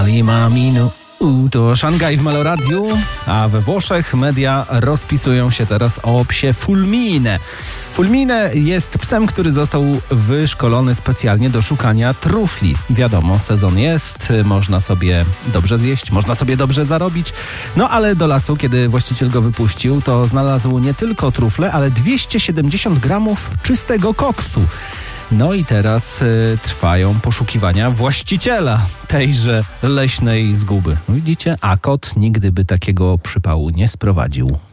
Lima Minu. To Szangaj w Meloradiu, a we Włoszech media rozpisują się teraz o psie Fulmine. Fulmine jest psem, który został wyszkolony specjalnie do szukania trufli. Wiadomo, sezon jest, można sobie dobrze zjeść, można sobie dobrze zarobić. No ale do lasu, kiedy właściciel go wypuścił, to znalazł nie tylko trufle, ale 270 gramów czystego koksu. No i teraz trwają poszukiwania właściciela tejże leśnej zguby. Widzicie, a kot nigdy by takiego przypału nie sprowadził.